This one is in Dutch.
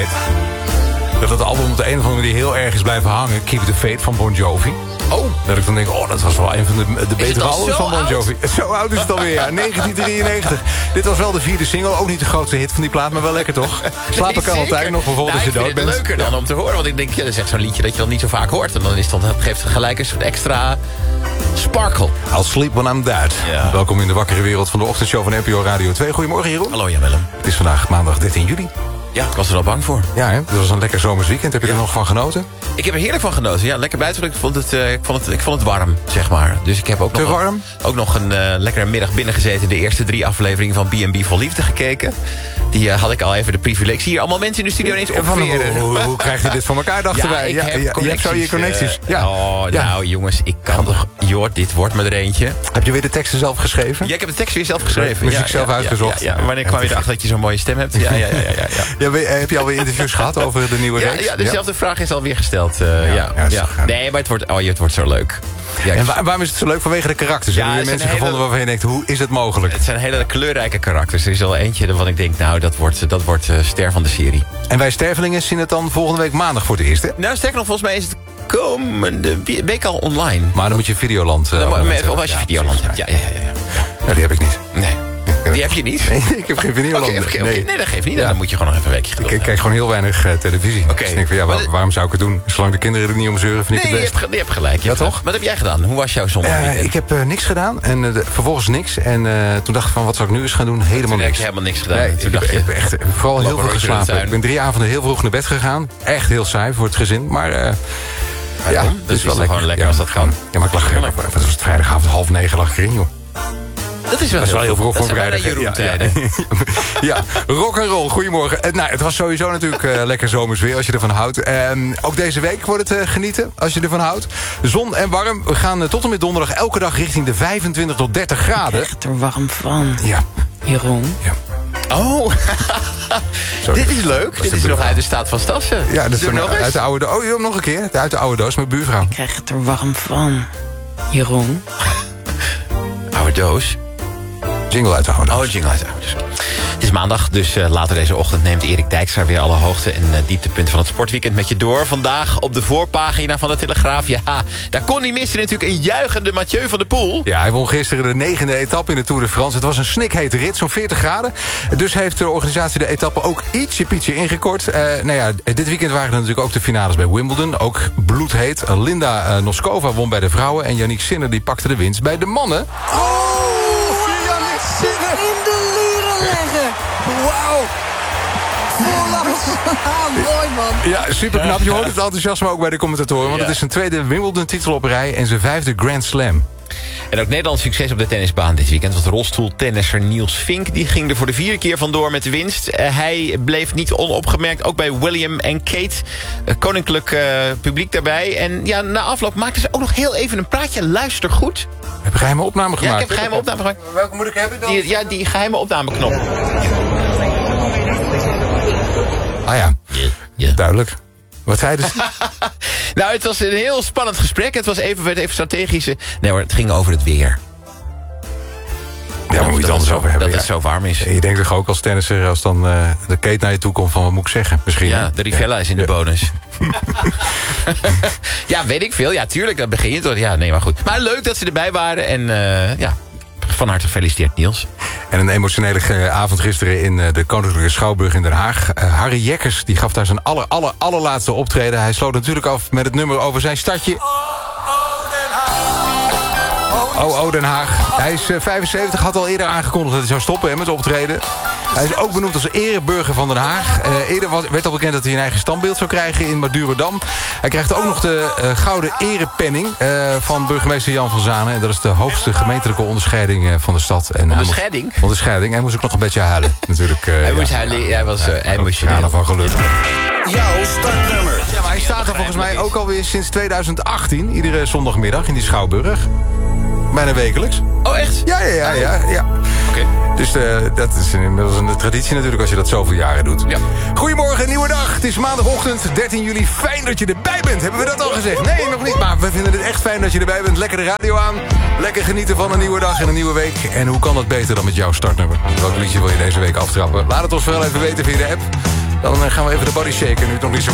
Dat het album op de een of andere manier heel erg is blijven hangen. Keep the Faith van Bon Jovi. Oh. Dat ik dan denk, dat was wel een van de betere albums van Bon oud? Jovi. Zo oud is het alweer, ja. 1993. Dit was wel de 4e single. Ook niet de grootste hit van die plaat, maar wel lekker toch? Slapen kan altijd nog, bijvoorbeeld als je dood bent. Ik vind het leuker dan om te horen. Want ik denk, dat is echt zo'n liedje dat je dan niet zo vaak hoort. En dan geeft het gelijk een soort extra sparkle. I'll sleep when I'm dead. Ja. Welkom in de wakkere wereld van de ochtendshow van NPO Radio 2. Goedemorgen, Jeroen. Hallo, Jan Willem. Het is vandaag maandag 13 juli. Ja, ik was er al bang voor. Ja, hè? Dat was een lekker zomers weekend. Heb je er nog van genoten? Ik heb er heerlijk van genoten. Ja, lekker buiten. Ik vond het warm, zeg maar. Dus ik heb ook nog een lekkere middag binnengezeten. De eerste 3 afleveringen van B&B Vol Liefde gekeken. Die had ik al even de privilege. Hier allemaal mensen in de studio ineens opveren. Hoe krijg je dit van elkaar, dachten wij? Je hebt zo je connecties. Nou jongens, ik kan toch... Joh, dit wordt me er eentje. Heb je weer de teksten zelf geschreven? Ja, ik heb de tekst weer zelf geschreven. Muziek zelf uitgezocht. Ja. Wanneer kwam je erachter dat je zo'n mooie stem hebt? Ja. Heb je alweer interviews gehad over de nieuwe reeks? Ja, dezelfde vraag is alweer gesteld. Nee, maar het wordt zo leuk. Ja, en waarom is het zo leuk? Vanwege de karakters. Heb je mensen gevonden waarvan je denkt, hoe is het mogelijk? Het zijn hele kleurrijke karakters. Er is al eentje waarvan ik denk, nou, dat wordt ster van de serie. En wij stervelingen zien het dan volgende week maandag voor het eerst, hè? Nou, sterker nog, volgens mij is het komende week al online. Maar dan moet je Videoland... of als je Videoland hebt, ja. Die heb ik niet. Nee. Die heb je niet? Nee, ik heb geen Videoland. Okay. Nee, dat geeft niet. Dan moet je gewoon nog even een weekje geduld. Ik kijk gewoon heel weinig televisie. Dus ik denk van, waarom zou ik het doen? Zolang de kinderen er niet om zeuren, vind ik het best. Je hebt gelijk. Ja, toch? Wat heb jij gedaan? Hoe was jouw zondag? Ik heb niks gedaan. En vervolgens niks. En toen dacht ik van, wat zou ik nu eens gaan doen? Helemaal niks. Heb je helemaal niks gedaan? Nee, ik heb echt vooral heel veel geslapen. Ik ben 3 avonden heel vroeg naar bed gegaan. Echt heel saai voor het gezin. Maar... dat is wel gewoon lekker als dat kan. Ja, maar ik lag wat was het, vrijdagavond 8:30 lag ik erin, joh. Dat is wel heel vroeg voor vrijdag. Ja, rock and roll. Goedemorgen. Het was sowieso natuurlijk lekker zomers weer als je ervan houdt. Ook deze week wordt het genieten als je ervan houdt. Zon en warm. We gaan tot en met donderdag elke dag richting de 25 tot 30 graden. Ik krijg er warm van. Ja. Jeroen. Ja. Oh, dit is leuk. Dit is nog uit de staat van Stassen. Ja, dat is uit de oude doos. Oh, nog een keer. Uit de oude doos met buurvrouw. Ik krijg het er warm van. Jeroen. Oude doos. Jingle uit de oude doos. Oh, jingle uit de oude doos. Het is maandag, dus later deze ochtend neemt Erik Dijkstra weer alle hoogte en dieptepunten van het sportweekend met je door. Vandaag op de voorpagina van de Telegraaf. Ja, daar kon niet missen natuurlijk een juichende Mathieu van der Poel. Ja, hij won gisteren de 9e etappe in de Tour de France. Het was een snikhete rit, zo'n 40 graden. Dus heeft de organisatie de etappe ook ietsje ingekort. Dit weekend waren er natuurlijk ook de finales bij Wimbledon. Ook bloedheet. Linda Noskova won bij de vrouwen. En Yannick Sinner die pakte de winst bij de mannen. In de luren leggen. Wauw. Mooi, man. Ja, superknap. Je hoort het enthousiasme ook bij de commentatoren. Want het is zijn 2e Wimbledon-titel op rij en zijn 5e Grand Slam. En ook Nederlands succes op de tennisbaan dit weekend. Want rolstoeltennisser Niels Vink die ging er voor de 4e keer vandoor met de winst. Hij bleef niet onopgemerkt. Ook bij William en Kate. Koninklijk publiek daarbij. En ja, na afloop maakten ze ook nog heel even een praatje. Luister goed. Heb je geheime opname gemaakt? Ja, ik heb geheime opname gemaakt. Welke moet ik hebben dan? Die geheime opnameknop. Ah ja, duidelijk. Wat zeiden ze? Nou, het was een heel spannend gesprek. Het was even strategische... Nee hoor, het ging over het weer. Ja, maar moet je het anders over hebben. Dat het zo warm is. Je denkt toch ook als tennisser, als dan de Kate naar je toe komt van wat moet ik zeggen? Misschien. Ja, de Rivella is in de bonus. Ja, weet ik veel. Ja, tuurlijk, dat begin je toch. Ja, nee, maar goed. Maar leuk dat ze erbij waren. En van harte gefeliciteerd, Niels. En een emotionele avond gisteren in de Koninklijke Schouwburg in Den Haag. Harry Jekkers die gaf daar zijn allerlaatste optreden. Hij sloot natuurlijk af met het nummer over zijn stadje. Oh, Den Haag. Hij is 75, had al eerder aangekondigd dat hij zou stoppen met optreden. Hij is ook benoemd als ereburger van Den Haag. Eerder werd al bekend dat hij een eigen standbeeld zou krijgen in Madurodam. Hij krijgt ook nog de gouden erepenning van burgemeester Jan van Zanen. En dat is de hoogste gemeentelijke onderscheiding van de stad. En onderscheiding. Hij moest ook nog een beetje huilen. Natuurlijk, hij moest huilen. Hij was emotioneel. Van geluk. Jouw startnummer. Ja, maar hij staat er volgens mij ook alweer sinds 2018. Iedere zondagmiddag in die Schouwburg. Bijna wekelijks. Oh, echt? Ja. Oké. Dus dat is inmiddels een traditie natuurlijk als je dat zoveel jaren doet. Ja. Goedemorgen, nieuwe dag. Het is maandagochtend, 13 juli. Fijn dat je erbij bent. Hebben we dat al gezegd? Nee, nog niet. Maar we vinden het echt fijn dat je erbij bent. Lekker de radio aan. Lekker genieten van een nieuwe dag en een nieuwe week. En hoe kan dat beter dan met jouw startnummer? Welk liedje wil je deze week aftrappen? Laat het ons vooral even weten via de app. Dan gaan we even de body shaken, nu het nog niet zo